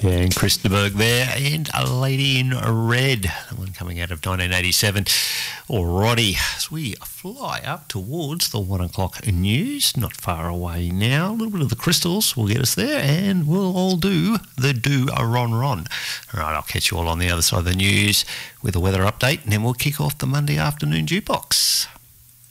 Yeah, and Christenberg there, and A Lady in Red, the one coming out of 1987. Alrighty, as we fly up towards the 1 o'clock news, not far away now. A little bit of the Crystals will get us there, and we'll all do the Do-A-Ron Ron. Alright, I'll catch you all on the other side of the news with a weather update, and then we'll kick off the Monday afternoon jukebox.